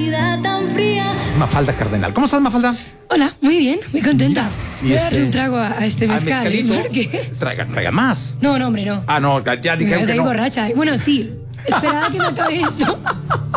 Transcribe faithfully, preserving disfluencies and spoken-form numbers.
vida tan fría. Mafalda Cardenal. ¿Cómo estás, Mafalda? Hola, muy bien, muy contenta. Y Voy a este- darle un trago a, a este Al mezcal. ¿eh? mezcalito. Porque... Traigan, traigan más. No, no, hombre, no. Ah, no, ya Me dijeron que estoy no. borracha. Bueno, sí. Esperad a que me acabe esto.